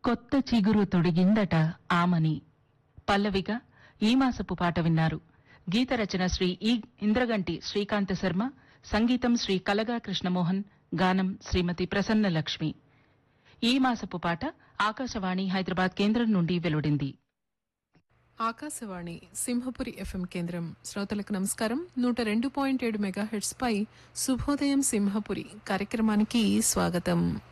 కొత్త చిగురు తొడిగిందట ఆమని. పల్లవిగా ఈ మాసపు పాట విన్నారు. గీత రచన శ్రీ ఇంద్రగంటి శ్రీకాంత శర్మ, సంగీతం శ్రీ కలగా కృష్ణమోహన్, గానం శ్రీమతి ప్రసన్నలక్ష్మి. ఈ మాసపు పాట ఆకాశవాణి హైదరాబాద్ కేంద్రం నుండి వెలువడింది. ఆకాశవాణి సింహపురి ఎఫ్ఎం కేంద్రం. శ్రోతలకు నమస్కారం. 102.7 మెగాహెర్ట్స్ పై శుభోదయం సింహపురి కార్యక్రమానికి స్వాగతం.